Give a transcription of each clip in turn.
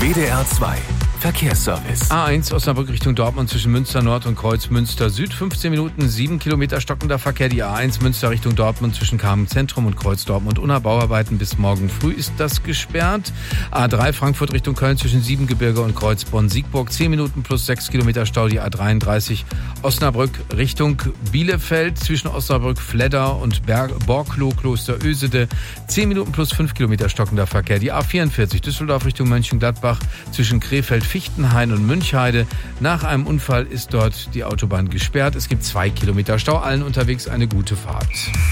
WDR 2 Verkehrsservice. A1 Osnabrück Richtung Dortmund zwischen Münster Nord und Kreuz Münster Süd. 15 Minuten, 7 Kilometer stockender Verkehr. Die A1 Münster Richtung Dortmund zwischen Kamen Zentrum und Kreuz Dortmund. Unter Bauarbeiten bis morgen früh ist das gesperrt. A3 Frankfurt Richtung Köln zwischen Siebengebirge und Kreuz Bonn-Siegburg. 10 Minuten plus 6 Kilometer Stau. Die A33 Osnabrück Richtung Bielefeld zwischen Osnabrück Fledder und Borkloh Kloster Ösede. 10 Minuten plus 5 Kilometer stockender Verkehr. Die A44 Düsseldorf Richtung Mönchengladbach zwischen Krefeld Fichtenhain und Münchheide. Nach einem Unfall ist dort die Autobahn gesperrt. Es gibt 2 Kilometer Stau. Allen unterwegs eine gute Fahrt.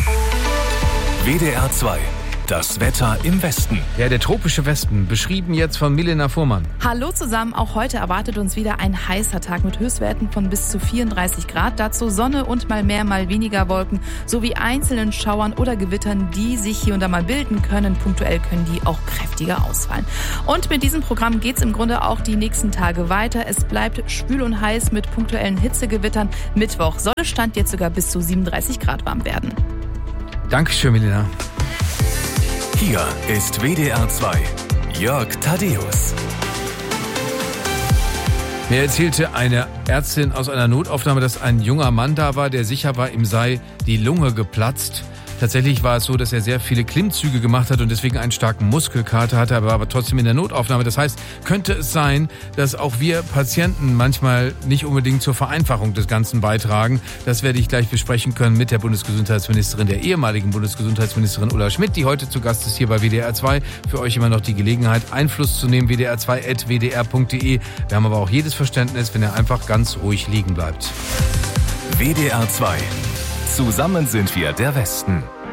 WDR 2. Das Wetter im Westen. Ja, der tropische Westen, beschrieben jetzt von Milena Fuhrmann. Hallo zusammen, auch heute erwartet uns wieder ein heißer Tag mit Höchstwerten von bis zu 34 Grad. Dazu Sonne und mal mehr, mal weniger Wolken sowie einzelnen Schauern oder Gewittern, die sich hier und da mal bilden können. Punktuell können die auch kräftiger ausfallen. Und mit diesem Programm geht's im Grunde auch die nächsten Tage weiter. Es bleibt schwül und heiß mit punktuellen Hitzegewittern. Mittwoch soll es Stand jetzt sogar bis zu 37 Grad warm werden. Dankeschön, Milena. Hier ist WDR 2. Jörg Thaddeus. Mir erzählte eine Ärztin aus einer Notaufnahme, dass ein junger Mann da war, der sicher war, ihm sei die Lunge geplatzt. Tatsächlich war es so, dass er sehr viele Klimmzüge gemacht hat und deswegen einen starken Muskelkater hatte, aber trotzdem in der Notaufnahme. Das heißt, könnte es sein, dass auch wir Patienten manchmal nicht unbedingt zur Vereinfachung des Ganzen beitragen. Das werde ich gleich besprechen können mit der Bundesgesundheitsministerin, der ehemaligen Bundesgesundheitsministerin Ulla Schmidt, die heute zu Gast ist hier bei WDR 2. Für euch immer noch die Gelegenheit, Einfluss zu nehmen, wdr2@wdr.de. Wir haben aber auch jedes Verständnis, wenn er einfach ganz ruhig liegen bleibt. WDR 2. Zusammen sind wir der Westen.